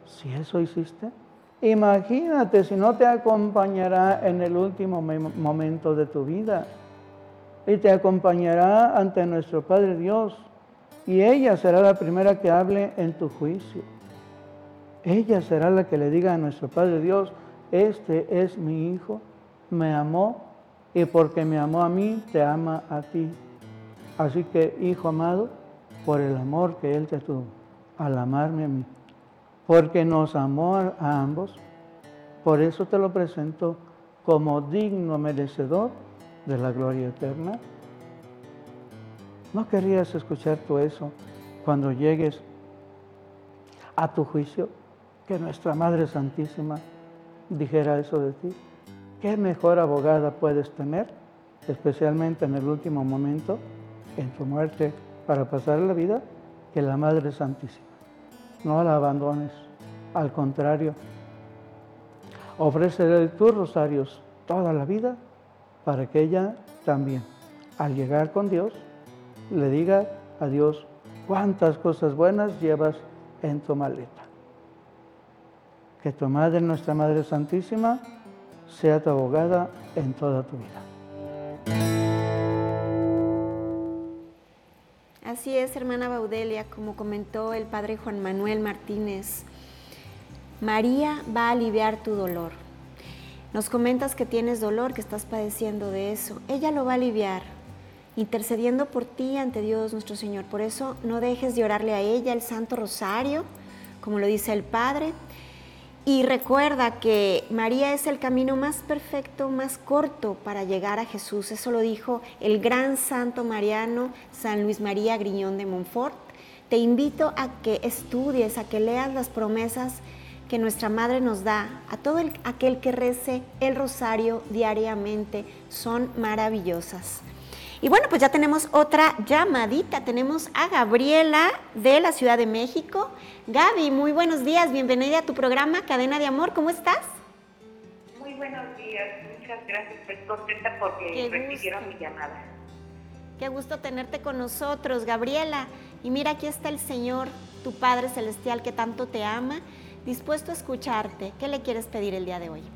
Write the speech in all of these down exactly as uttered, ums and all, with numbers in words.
Si eso hiciste, imagínate si no te acompañará en el último momento de tu vida y te acompañará ante nuestro Padre Dios, y ella será la primera que hable en tu juicio. Ella será la que le diga a nuestro Padre Dios: este es mi hijo, me amó, y porque me amó a mí, te ama a ti. Así que, hijo amado, por el amor que Él te tuvo, al amarme a mí, porque nos amó a, a ambos, por eso te lo presento como digno merecedor de la gloria eterna. ¿No querrías escuchar tú eso cuando llegues a tu juicio? Que nuestra Madre Santísima dijera eso de ti. ¿Qué mejor abogada puedes tener, especialmente en el último momento, en tu muerte, para pasar la vida, que la Madre Santísima? No la abandones, al contrario, ofrécele tus rosarios toda la vida para que ella también, al llegar con Dios, le diga a Dios cuántas cosas buenas llevas en tu maleta. Que tu Madre, nuestra Madre Santísima, sea tu abogada en toda tu vida. Así es, hermana Baudelia, como comentó el padre Juan Manuel Martínez, María va a aliviar tu dolor. Nos comentas que tienes dolor, que estás padeciendo de eso. Ella lo va a aliviar, intercediendo por ti ante Dios nuestro Señor. Por eso no dejes de orarle a ella el Santo Rosario, como lo dice el Padre. Y recuerda que María es el camino más perfecto, más corto para llegar a Jesús. Eso lo dijo el gran santo mariano San Luis María Griñón de Montfort. Te invito a que estudies, a que leas las promesas que nuestra Madre nos da a todo el, aquel que rece el rosario diariamente. Son maravillosas. Y bueno, pues ya tenemos otra llamadita. Tenemos a Gabriela de la Ciudad de México. Gaby, muy buenos días. Bienvenida a tu programa Cadena de Amor. ¿Cómo estás? Muy buenos días. Muchas gracias. Estoy contenta porque recibieron mi llamada. Qué gusto tenerte con nosotros, Gabriela. Y mira, aquí está el Señor, tu Padre Celestial, que tanto te ama, dispuesto a escucharte. ¿Qué le quieres pedir el día de hoy?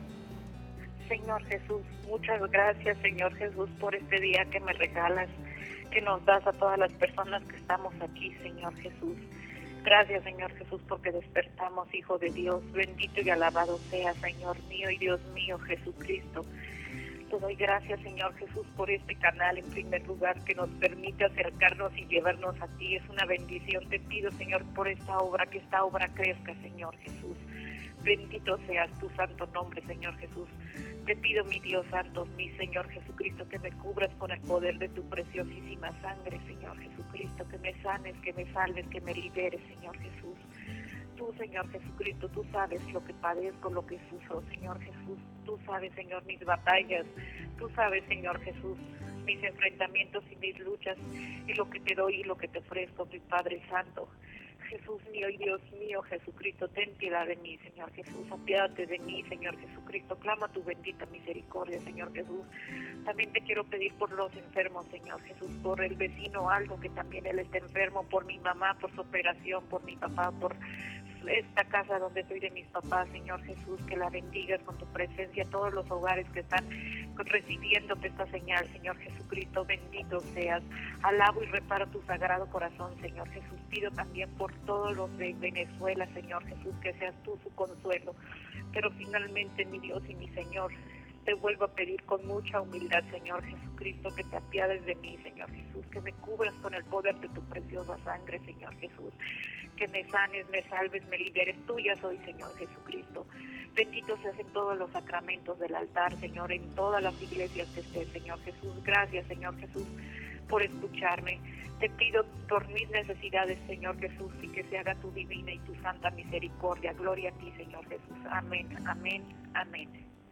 Señor Jesús, muchas gracias, Señor Jesús, por este día que me regalas, que nos das a todas las personas que estamos aquí, Señor Jesús. Gracias, Señor Jesús, porque despertamos, Hijo de Dios. Bendito y alabado sea, Señor mío y Dios mío, Jesucristo. Te doy gracias, Señor Jesús, por este canal, en primer lugar, que nos permite acercarnos y llevarnos a ti. Es una bendición. Te pido, Señor, por esta obra, que esta obra crezca, Señor Jesús. Bendito seas tu santo nombre, Señor Jesús. Te pido, mi Dios santo, mi Señor Jesucristo, que me cubras con el poder de tu preciosísima sangre, Señor Jesucristo, que me sanes, que me salves, que me liberes, Señor Jesús. Tú, Señor Jesucristo, tú sabes lo que padezco, lo que sufro, Señor Jesús. Tú sabes, Señor, mis batallas. Tú sabes, Señor Jesús, mis enfrentamientos y mis luchas, y lo que te doy y lo que te ofrezco, mi Padre Santo. Jesús mío y Dios mío, Jesucristo, ten piedad de mí, Señor Jesús, apiádate de mí, Señor Jesucristo, clama tu bendita misericordia, Señor Jesús. También te quiero pedir por los enfermos, Señor Jesús, por el vecino Aldo, que también él está enfermo, por mi mamá, por su operación, por mi papá, por esta casa donde soy de mis papás, Señor Jesús, que la bendigas con tu presencia, todos los hogares que están recibiendo esta señal, Señor Jesucristo, bendito seas. Alabo y reparo tu sagrado corazón, Señor Jesús. Pido también por todos los de Venezuela, Señor Jesús, que seas tú su consuelo. Pero finalmente, mi Dios y mi Señor, te vuelvo a pedir con mucha humildad, Señor Jesucristo, que te apiades de mí, Señor Jesús, que me cubras con el poder de tu preciosa sangre, Señor Jesús, que me sanes, me salves, me liberes. Tuya soy, Señor Jesucristo. Bendito seas en todos los sacramentos del altar, Señor, en todas las iglesias que estés, Señor Jesús. Gracias, Señor Jesús, por escucharme. Te pido por mis necesidades, Señor Jesús, y que se haga tu divina y tu santa misericordia. Gloria a ti, Señor Jesús. Amén, amén, amén.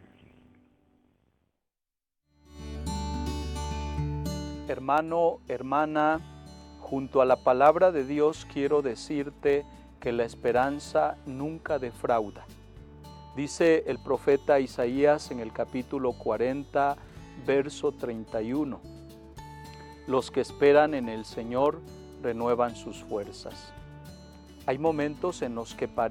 Hermano, hermana, junto a la palabra de Dios quiero decirte que la esperanza nunca defrauda. Dice el profeta Isaías en el capítulo cuarenta, verso treinta y uno. Los que esperan en el Señor renuevan sus fuerzas. Hay momentos en los que parece